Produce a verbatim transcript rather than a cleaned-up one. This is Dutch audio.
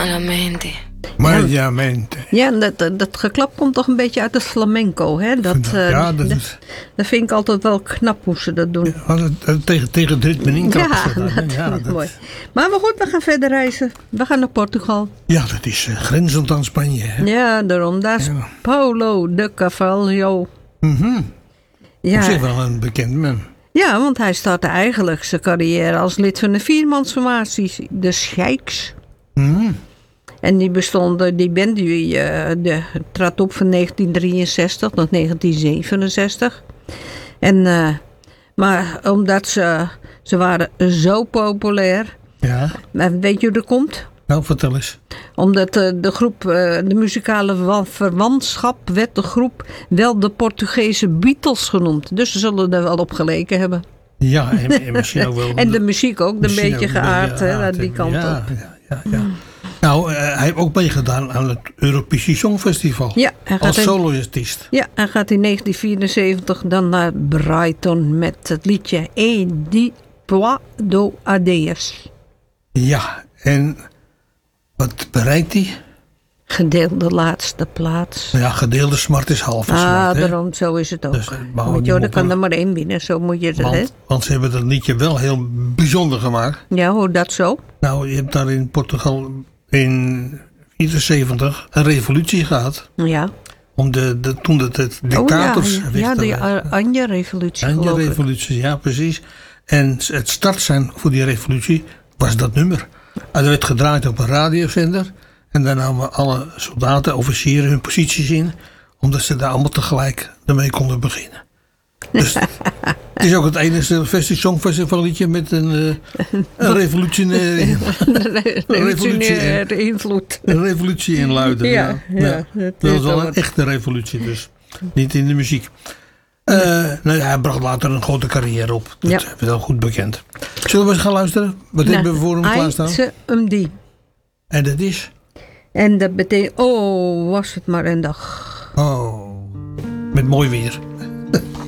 Malamente. Malamente. Ja, dat, dat, dat geklap komt toch een beetje uit het flamenco. Hè? Dat, uh, ja, dat, dat, is, dat vind ik altijd wel knap hoe ze dat doen. Ja, dat, tegen, tegen het ritme inkappen. Ja, dat, dat ja, is dat, mooi. Maar we goed, we gaan verder reizen. We gaan naar Portugal. Ja, dat is uh, grenzend aan Spanje. Hè? Ja, daarom. Daar is ja. Paulo de Carvalho. Mm-hmm. Ja. Op zich wel een bekend man. Ja, want hij startte eigenlijk zijn carrière als lid van de viermansformatie, de Sheiks. Mm-hmm. En die bestonden, die band die uh, de, trad op van negentien drieënzestig tot negentien zevenenzestig. En, uh, maar omdat ze, ze waren zo populair. Ja. Weet je hoe dat komt? Nou, vertel eens. Omdat uh, de groep, uh, de muzikale verwantschap werd de groep wel de Portugese Beatles genoemd. Dus ze zullen er wel op geleken hebben. Ja, en, en misschien ook wel. En de muziek ook, een beetje geaard, hè, naar die kant ja, op. Ja, ja, ja. Mm. Nou, uh, hij heeft ook meegedaan aan het Eurovisie Songfestival. Ja, hij gaat als soloartiest. Ja, hij gaat in negentien vierenzeventig dan naar Brighton met het liedje E di Pois do Adeus. Ja, en wat bereikt hij? Gedeelde laatste plaats. Ja, gedeelde smart is halve ah, smart. Ah, daarom, zo is het ook. Dus, Weet je, er kan er maar één binnen, zo moet je het, want, hè? Want ze hebben dat liedje wel heel bijzonder gemaakt. Ja, hoe dat zo? Nou, je hebt daar in Portugal in vierenzeventig een revolutie gehad. Ja. Om de, de, toen de, de dictators... Oh, ja, ja, de Anja-revolutie. Anja-revolutie, ja, precies. En het start zijn voor die revolutie was dat nummer. En er werd gedraaid op een radiozender. En daar namen alle soldaten, officieren hun posities in. Omdat ze daar allemaal tegelijk ermee konden beginnen. Dus het is ook het enige Songfestival liedje met een, uh, een revolutionaire, revolutionaire invloed. Een revolutie in luiden. Ja, ja. ja. ja. Dat was wel een echte revolutie dus. Niet in de muziek. Uh, nou ja, hij bracht later een grote carrière op. Dat ja. is wel goed bekend. Zullen we eens gaan luisteren? Wat nou, hebben we voor hem klaarstaan? Ze hem die. En dat is? En dat betekent, oh, was het maar een dag. Oh, met mooi weer.